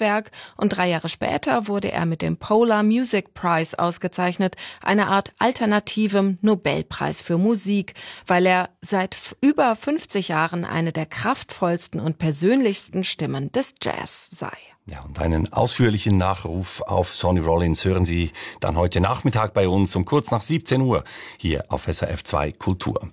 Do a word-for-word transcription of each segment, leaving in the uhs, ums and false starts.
Gesamtwerk und drei Jahre später wurde er mit dem Polar Music Prize ausgezeichnet, eine Art alternativem Nobelpreis für Musik, weil er seit f- über fünfzig Jahren eine der kraftvollsten und persönlichsten Stimmen des Jazz sei. Ja, und einen ausführlichen Nachruf auf Sonny Rollins hören Sie dann heute Nachmittag bei uns um kurz nach siebzehn Uhr hier auf S R F zwei Kultur.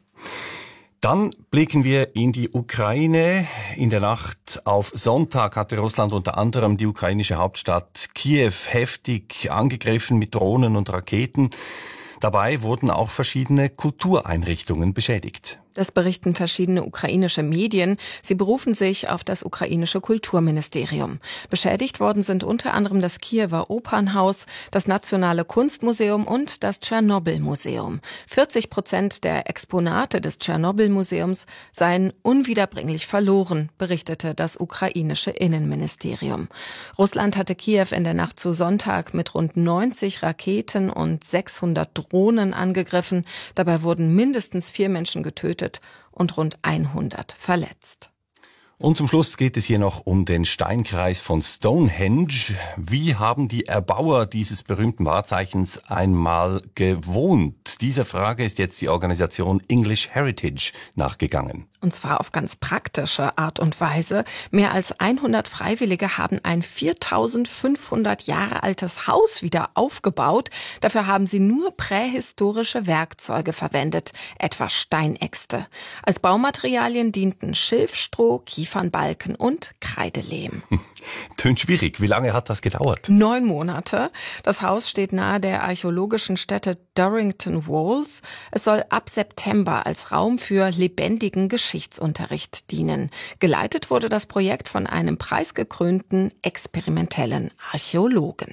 Dann blicken wir in die Ukraine. In der Nacht auf Sonntag hatte Russland unter anderem die ukrainische Hauptstadt Kiew heftig angegriffen mit Drohnen und Raketen. Dabei wurden auch verschiedene Kultureinrichtungen beschädigt. Das berichten verschiedene ukrainische Medien. Sie berufen sich auf das ukrainische Kulturministerium. Beschädigt worden sind unter anderem das Kiewer Opernhaus, das Nationale Kunstmuseum und das Tschernobyl-Museum. vierzig Prozent der Exponate des Tschernobyl-Museums seien unwiederbringlich verloren, berichtete das ukrainische Innenministerium. Russland hatte Kiew in der Nacht zu Sonntag mit rund neunzig Raketen und sechshundert Drohnen angegriffen. Dabei wurden mindestens vier Menschen getötet und rund hundert verletzt. Und zum Schluss geht es hier noch um den Steinkreis von Stonehenge. Wie haben die Erbauer dieses berühmten Wahrzeichens einmal gewohnt? Dieser Frage ist jetzt die Organisation English Heritage nachgegangen. Und zwar auf ganz praktische Art und Weise. Mehr als hundert Freiwillige haben ein viertausendfünfhundert Jahre altes Haus wieder aufgebaut. Dafür haben sie nur prähistorische Werkzeuge verwendet, etwa Steinäxte. Als Baumaterialien dienten Schilfstroh, Kiefernbalken und Kreidelehm. Tönt schwierig. Wie lange hat das gedauert? Neun Monate. Das Haus steht nahe der archäologischen Stätte Dorrington Walls. Es soll ab September als Raum für lebendigen Geschichtsunterricht dienen. Geleitet wurde das Projekt von einem preisgekrönten experimentellen Archäologen.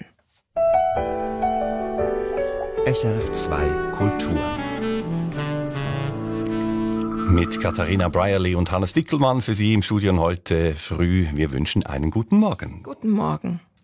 S R F zwei Kultur. Mit Katharina Brierley und Hannes Dickelmann für Sie im Studio heute früh. Wir wünschen einen guten Morgen. Guten Morgen.